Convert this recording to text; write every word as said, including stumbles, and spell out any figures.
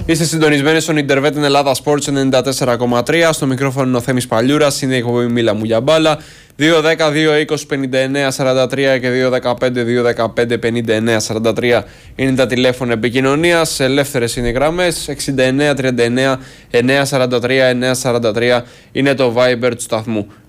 Είστε συντονισμένοι στον Ιντερβέτ Ελλάδα Sports ενενήντα τέσσερα κόμμα τρία. Στο μικρόφωνο είναι ο Θέμης Παλιούρας. Είναι η εκπομπή Μίλα μου για μπάλα. δύο δέκα δύο είκοσι πενήντα εννέα σαράντα τρία και δύο δεκαπέντε δύο δεκαπέντε πενήντα εννέα σαράντα τρία είναι τα τηλέφωνα επικοινωνίας. Ελεύθερες είναι οι γραμμές. εξήντα εννέα τριάντα εννέα εννιακόσια σαράντα τρία εννιακόσια σαράντα τρία είναι το Viber του σταθμού.